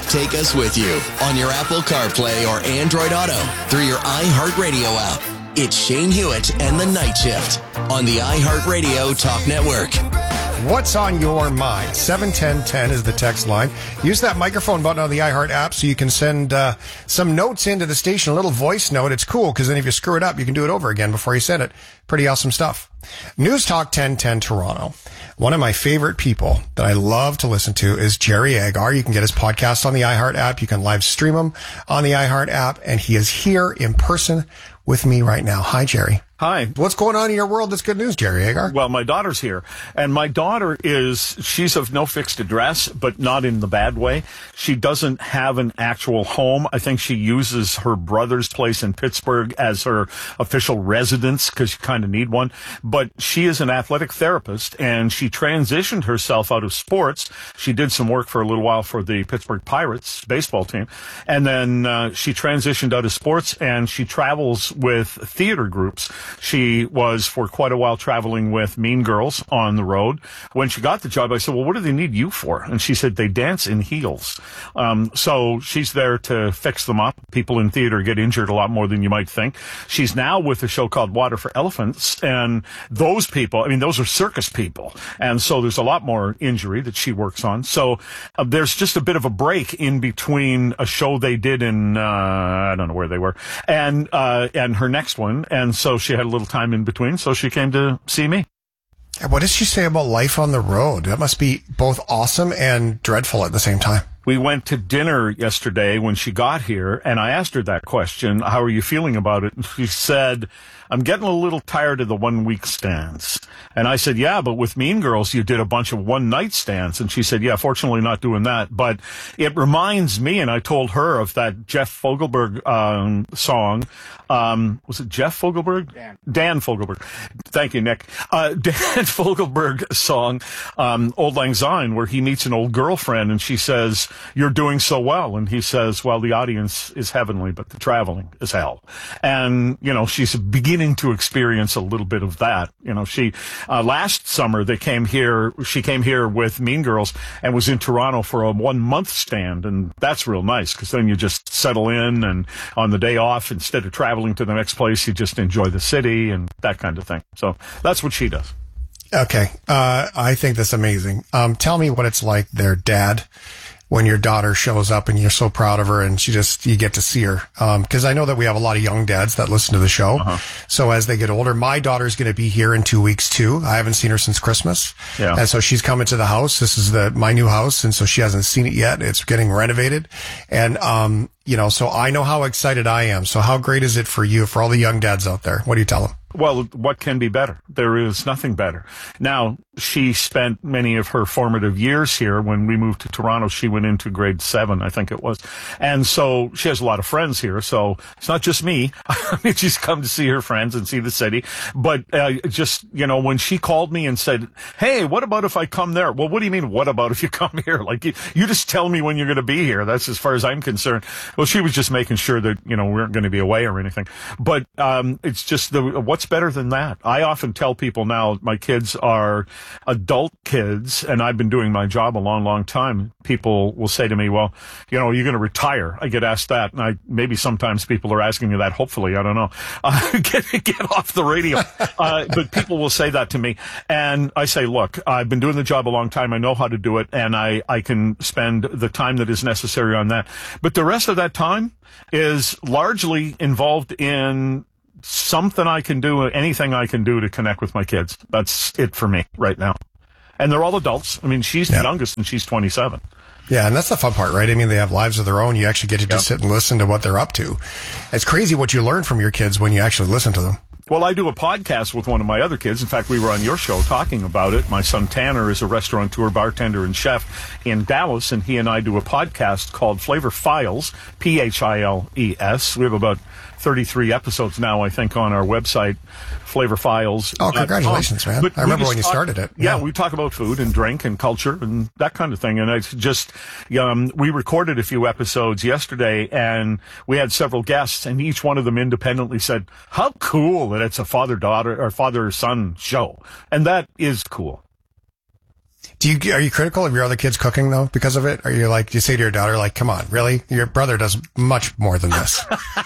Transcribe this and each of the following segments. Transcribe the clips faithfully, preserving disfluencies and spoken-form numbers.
Take us with you on your Apple CarPlay or Android Auto through your iHeartRadio app. It's Shane Hewitt and the Night Shift on the iHeartRadio Talk Network. What's on your mind? seven ten ten is the text line. Use that microphone button on the iHeart app so you can send uh, some notes into the station, a little voice note. It's cool because then if you screw it up, you can do it over again before you send it. Pretty awesome stuff. News Talk ten ten Toronto. One of my favorite people that I love to listen to is Jerry Agar. You can get his podcast on the iHeart app. You can live stream him on the iHeart app. And he is here in person with me right now. Hi, Jerry. Hi. What's going on in your world that's good news, Jerry Agar? Well, my daughter's here, and my daughter is, she's of no fixed address, but not in the bad way. She doesn't have an actual home. I think she uses her brother's place in Pittsburgh as her official residence because you kind of need one. But she is an athletic therapist, and she transitioned herself out of sports. She did some work for a little while for the Pittsburgh Pirates baseball team, and then uh, she transitioned out of sports, and she travels with theater groups. She was for quite a while traveling with Mean Girls on the road. When she got the job, I said, well, what do they need you for? And she said, they dance in heels. Um, so she's there to fix them up. People in theater get injured a lot more than you might think. She's now with a show called Water for Elephants. And those people, I mean, those are circus people. And so there's a lot more injury that she works on. So uh, there's just a bit of a break in between a show they did in, uh, I don't know where they were, and, uh, and her next one. And so she had a little time in between, so she came to see me. What does she say about life on the road? That must be both awesome and dreadful at the same time. We went to dinner yesterday when she got here, and I asked her that question, how are you feeling about it? And she said, I'm getting a little tired of the one-week stands. And I said, yeah, but with Mean Girls, you did a bunch of one-night stands. And she said, yeah, fortunately not doing that. But it reminds me, and I told her of that Jeff Fogelberg um, song. Um, was it Jeff Fogelberg? Dan. Dan Fogelberg. Thank you, Nick. Uh, Dan Fogelberg song, um, Old Lang Syne, where he meets an old girlfriend, and she says, you're doing so well. And he says, well, the audience is heavenly, but the traveling is hell. And, you know, she's beginning to experience a little bit of that. You know, she, uh, last summer they came here, she came here with Mean Girls and was in Toronto for a one month stand. And that's real nice because then you just settle in, and on the day off, instead of traveling to the next place, you just enjoy the city and that kind of thing. So that's what she does. Okay. Uh, I think that's amazing. Um, tell me what it's like, their dad, when your daughter shows up and you're so proud of her and she just, you get to see her. Um, cause I know that we have a lot of young dads that listen to the show. Uh-huh. So as they get older, my daughter's going to be here in two weeks too. I haven't seen her since Christmas. Yeah. And so she's coming to the house. This is the, my new house. And so she hasn't seen it yet. It's getting renovated. And, um, you know, so I know how excited I am. So how great is it for you, for all the young dads out there? What do you tell them? Well, what can be better? There is nothing better. Now, she spent many of her formative years here. When we moved to Toronto, she went into grade seven, I think it was. And so she has a lot of friends here. So it's not just me. I mean, she's come to see her friends and see the city. But uh, just, you know, when she called me and said, hey, what about if I come there? Well, what do you mean, what about if you come here? Like, you, you just tell me when you're going to be here. That's as far as I'm concerned. Well, she was just making sure that, you know, we weren't going to be away or anything. But um, it's just the what's better than that? I often tell people now, my kids are adult kids, and I've been doing my job a long, long time. People will say to me, well, you know, you're going to retire. I get asked that, and I maybe sometimes people are asking me that. Hopefully, I don't know. Uh, get, get off the radio. Uh, but people will say that to me, and I say, look, I've been doing the job a long time. I know how to do it, and I, I can spend the time that is necessary on that. But the rest of that time is largely involved in something I can do, anything I can do to connect with my kids. That's it for me right now. And they're all adults. I mean, she's the yeah. youngest and she's twenty-seven. Yeah, and that's the fun part, right? I mean, they have lives of their own. You actually get to just yep. sit and listen to what they're up to. It's crazy what you learn from your kids when you actually listen to them. Well, I do a podcast with one of my other kids. In fact, we were on your show talking about it. My son Tanner is a restaurateur, bartender, and chef in Dallas, and he and I do a podcast called Flavor Files, P H I L E S. We have about thirty-three episodes now, I think, on our website, Flavor Files. Oh, congratulations, man. But I remember when you talk, started it. Yeah. yeah, we talk about food and drink and culture and that kind of thing. And it's just, um, we recorded a few episodes yesterday, and we had several guests, and each one of them independently said, how cool that it's a father-daughter or father-son show. And that is cool. Do you are you critical of your other kids cooking though because of it? Are you like, do you say to your daughter like, come on, really? Your brother does much more than this.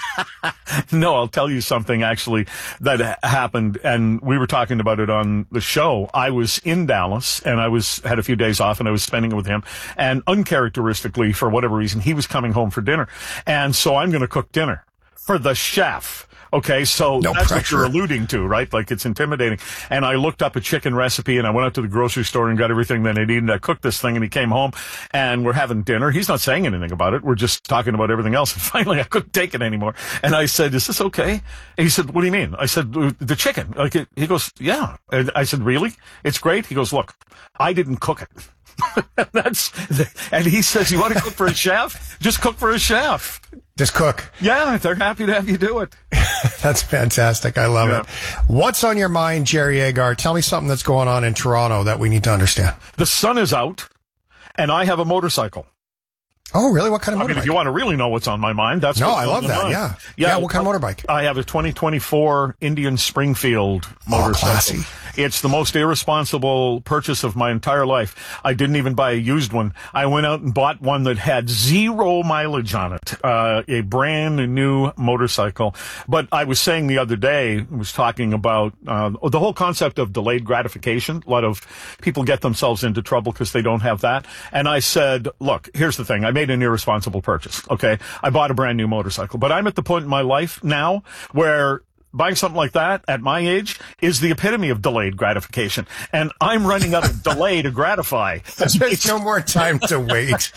No, I'll tell you something actually that ha- happened, and we were talking about it on the show. I was in Dallas, and I was had a few days off, and I was spending it with him. And uncharacteristically, for whatever reason, he was coming home for dinner, and so I'm going to cook dinner for the chef. Okay, so no that's pressure. what you're alluding to, right? Like, it's intimidating. And I looked up a chicken recipe, and I went out to the grocery store and got everything that I needed. And I cooked this thing, and he came home, and we're having dinner. He's not saying anything about it. We're just talking about everything else. And finally, I couldn't take it anymore. And I said, is this okay? And he said, what do you mean? I said, the chicken. Like, it, he goes, yeah. And I said, really? It's great? He goes, look, I didn't cook it. That's, and he says, you want to cook for a chef? Just cook for a chef. Just cook. Yeah, they're happy to have you do it. That's fantastic. I love Yeah. it. What's on your mind, Jerry Agar? Tell me something that's going on in Toronto that we need to understand. The sun is out, and I have a motorcycle. Oh, really? What kind of I motorbike? mean, if you want to really know what's on my mind, that's no, what's I on love my that. mind. Yeah. yeah. What kind of motorbike? I have a twenty twenty-four Indian Springfield Oh, motorcycle. classy. It's the most irresponsible purchase of my entire life. I didn't even buy a used one. I went out and bought one that had zero mileage on it, uh, a brand new motorcycle. But I was saying the other day, I was talking about uh, the whole concept of delayed gratification. A lot of people get themselves into trouble because they don't have that. And I said, look, here's the thing. I made an irresponsible purchase. Okay. I bought a brand new motorcycle, but I'm at the point in my life now where buying something like that at my age is the epitome of delayed gratification. And I'm running out of delay to gratify. There's no more time to wait.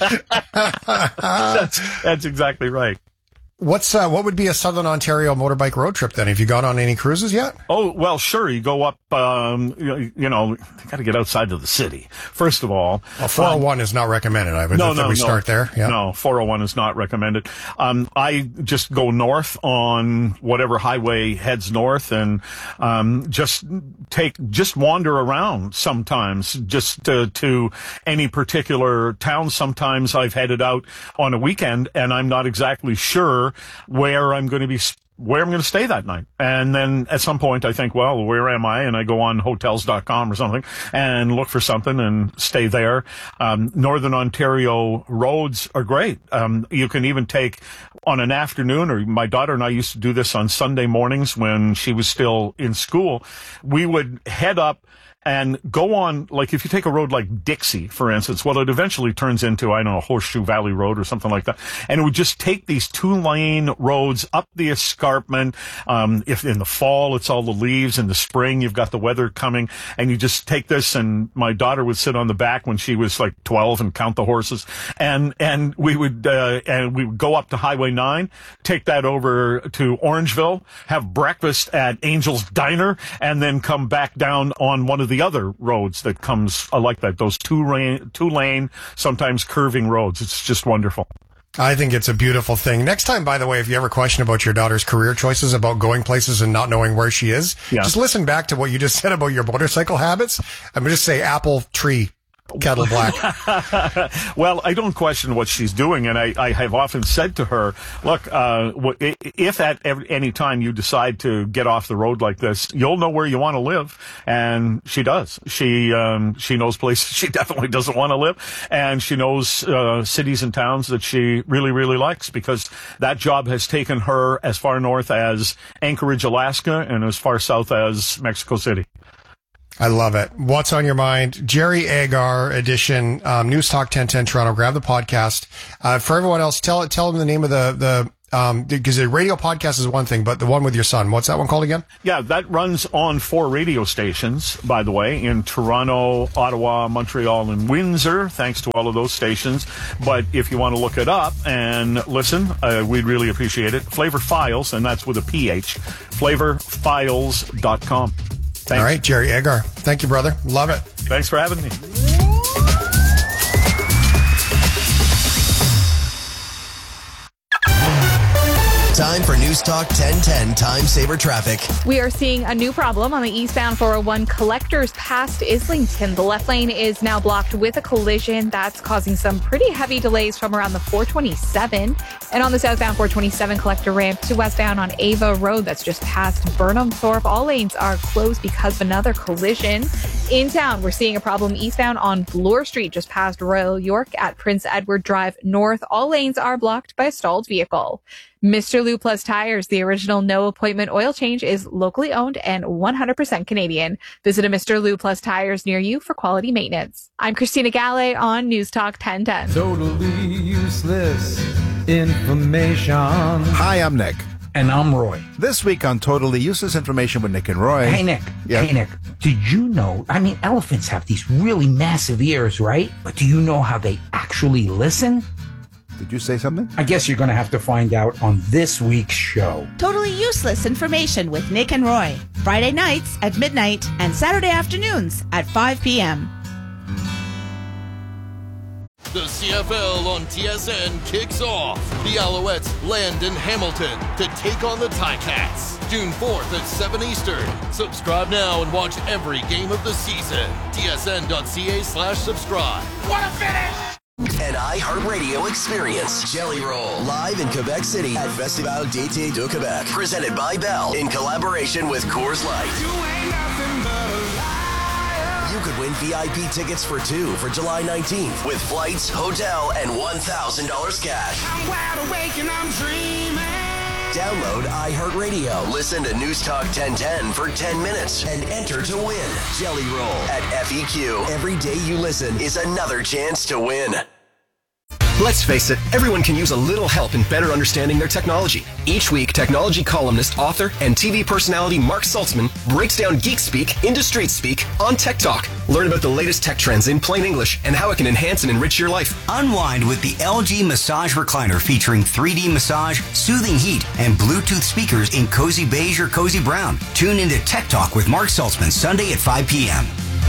that's, that's exactly right. What's uh, what would be a Southern Ontario motorbike road trip then? Have you gone on any cruises yet? Oh, well, sure. You go up, um, you, you know, you got to get outside of the city. First of all. Well, four oh one um, is not recommended. I would no, that no, we no. start there. Yeah. No, four oh one is not recommended. Um, I just go north on whatever highway heads north and, um, just take, just wander around sometimes just to, to any particular town. Sometimes I've headed out on a weekend and I'm not exactly sure where I'm going to be, where I'm going to stay that night. And then at some point I think, well, where am I? And I go on hotels dot com or something and look for something and stay there. Um, Northern Ontario roads are great. Um, you can even take on an afternoon, or my daughter and I used to do this on Sunday mornings when she was still in school. We would head up and go on, like if you take a road like Dixie, for instance, well, it eventually turns into, I don't know, Horseshoe Valley Road or something like that. And it would just take these two lane roads up the escarpment. Um, if in the fall, it's all the leaves. In the spring, you've got the weather coming and you just take this. And my daughter would sit on the back when she was like twelve and count the horses. And, and we would, uh, and we would go up to Highway nine, take that over to Orangeville, have breakfast at Angel's Diner, and then come back down on one of the the other roads that comes, I like that, those two lane, two lane, sometimes curving roads. It's just wonderful. I think it's a beautiful thing. Next time, by the way, if you ever question about your daughter's career choices, about going places and not knowing where she is, yeah. just listen back to what you just said about your motorcycle habits. I'm going to just say apple tree. Kettle black. Well, I don't question what she's doing, and I, I have often said to her, look, uh, if at any time you decide to get off the road like this, you'll know where you want to live. And she does. She, um, she knows places she definitely doesn't want to live, and she knows, uh, cities and towns that she really, really likes, because that job has taken her as far north as Anchorage, Alaska, and as far south as Mexico City. I love it. What's on your mind? Jerry Agar edition, um, News Talk ten ten Toronto. Grab the podcast. Uh, for everyone else, tell tell them the name of the, the, um, because the radio podcast is one thing, but the one with your son, what's that one called again? Yeah, that runs on four radio stations, by the way, in Toronto, Ottawa, Montreal, and Windsor, thanks to all of those stations. But if you want to look it up and listen, uh, we'd really appreciate it. Flavor Files, and that's with a P H, flavor files dot com. Thanks. All right, Jerry Agar. Thank you, brother. Love it. Thanks for having me. Time for news. News Talk ten ten Time Saver Traffic. We are seeing a new problem on the eastbound four oh one collectors past Islington. The left lane is now blocked with a collision that's causing some pretty heavy delays from around the four twenty-seven. And on the southbound four twenty-seven collector ramp to westbound on Ava Road, that's just past Burnham Thorpe. All lanes are closed because of another collision. In town, we're seeing a problem eastbound on Bloor Street, just past Royal York at Prince Edward Drive North. All lanes are blocked by a stalled vehicle. Mister Lou Plus Tires, the original no appointment oil change, is locally owned and one hundred percent Canadian. Visit a Mister Lou Plus Tires near you for quality maintenance. I'm Christina Galley on News Talk ten ten. Totally useless information. Hi, I'm Nick. And I'm Roy. This week on Totally Useless Information with Nick and Roy. Hey, Nick. Yeah? Hey, Nick. Did you know, I mean, elephants have these really massive ears, right? But do you know how they actually listen? Did you say something? I guess you're going to have to find out on this week's show. Totally Useless Information with Nick and Roy. Friday nights at midnight and Saturday afternoons at five p.m. The C F L on T S N kicks off. The Alouettes land in Hamilton to take on the Ticats. June fourth at seven Eastern. Subscribe now and watch every game of the season. T S N dot C A slash subscribe. What a finish! An iHeartRadio experience. Jelly Roll, live in Quebec City at Festival d'Été de Québec. Presented by Bell in collaboration with Coors Light. You ain't nothing but a liar. You could win V I P tickets for two for July nineteenth with flights, hotel, and one thousand dollars cash. I'm wide awake and I'm dreaming. Download iHeartRadio. Listen to News Talk ten ten for ten minutes and enter to win. Jelly Roll at F E Q. Every day you listen is another chance to win. Let's face it, everyone can use a little help in better understanding their technology. Each week, technology columnist, author, and T V personality Mark Saltzman breaks down geek speak into street speak on Tech Talk. Learn about the latest tech trends in plain English and how it can enhance and enrich your life. Unwind with the L G Massage Recliner featuring three D massage, soothing heat, and Bluetooth speakers in cozy beige or cozy brown. Tune into Tech Talk with Mark Saltzman Sunday at five p.m.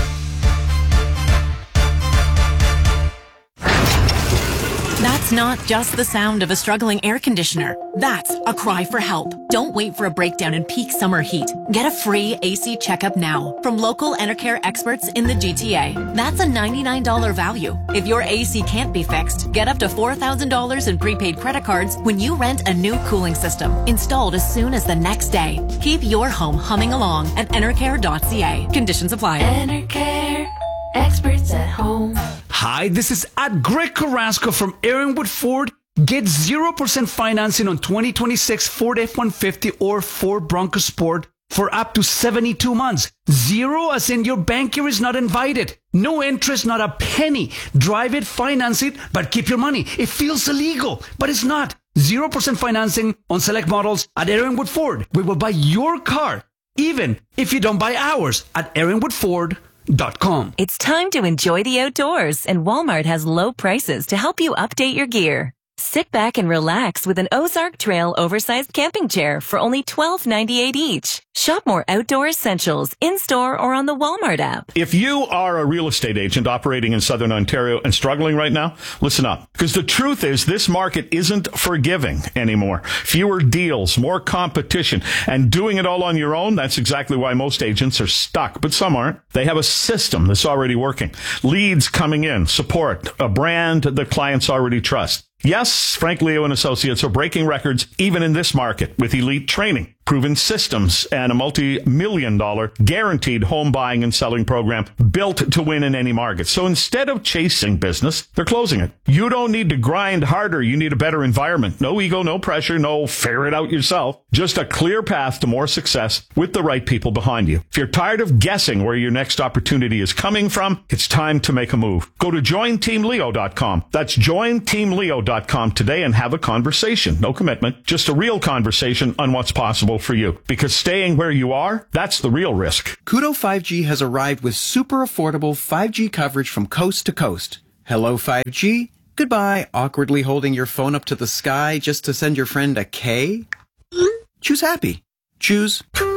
That's not just the sound of a struggling air conditioner. That's a cry for help. Don't wait for a breakdown in peak summer heat. Get a free A C checkup now from local Enercare experts in the G T A. That's a ninety-nine dollars value. If your A C can't be fixed, get up to four thousand dollars in prepaid credit cards when you rent a new cooling system installed as soon as the next day. Keep your home humming along at enercare dot c a. Conditions apply. Enercare. Experts at home. Hi, this is at Greg Carrasco from Aaronwood Ford. Get zero percent financing on twenty twenty-six Ford F one fifty or Ford Bronco Sport for up to seventy-two months. Zero as in your banker is not invited. No interest, not a penny. Drive it, finance it, but keep your money. It feels illegal, but it's not. zero percent financing on select models at Aaronwood Ford. We will buy your car, even if you don't buy ours at aaronwood ford dot com. It's time to enjoy the outdoors, and Walmart has low prices to help you update your gear. Sit back and relax with an Ozark Trail oversized camping chair for only twelve ninety-eight each. Shop more outdoor essentials in-store or on the Walmart app. If you are a real estate agent operating in Southern Ontario and struggling right now, listen up. Because the truth is this market isn't forgiving anymore. Fewer deals, more competition, and doing it all on your own, that's exactly why most agents are stuck. But some aren't. They have a system that's already working. Leads coming in, support, a brand that clients already trust. Yes, Frank Leo and Associates are breaking records even in this market with elite training, proven systems, and a multi-million dollar guaranteed home buying and selling program built to win in any market. So instead of chasing business, they're closing it. You don't need to grind harder. You need a better environment. No ego, no pressure, no figure it out yourself. Just a clear path to more success with the right people behind you. If you're tired of guessing where your next opportunity is coming from, it's time to make a move. Go to join team leo dot com. That's join team leo dot com today and have a conversation. No commitment, just a real conversation on what's possible for you. Because staying where you are, that's the real risk. Koodo five G has arrived with super affordable five G coverage from coast to coast. Hello five G. Goodbye, awkwardly holding your phone up to the sky just to send your friend a K. Choose happy. Choose